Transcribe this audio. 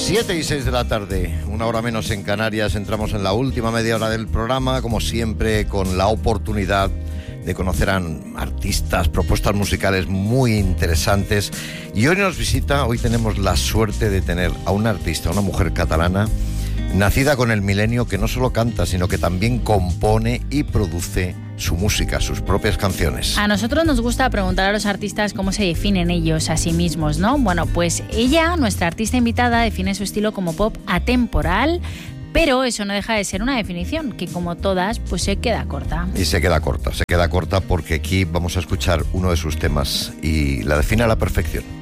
7:06 de la tarde, una hora menos en Canarias. Entramos en la última media hora del programa, como siempre, con la oportunidad de conocer a artistas, propuestas musicales muy interesantes. Y hoy tenemos la suerte de tener a una artista, una mujer catalana, nacida con el milenio, que no solo canta, sino que también compone y produce su música, sus propias canciones. A nosotros nos gusta preguntar a los artistas cómo se definen ellos a sí mismos, ¿no? Bueno, pues ella, nuestra artista invitada, define su estilo como pop atemporal, pero eso no deja de ser una definición que, como todas, pues se queda corta. Y se queda corta porque aquí vamos a escuchar uno de sus temas y la define a la perfección.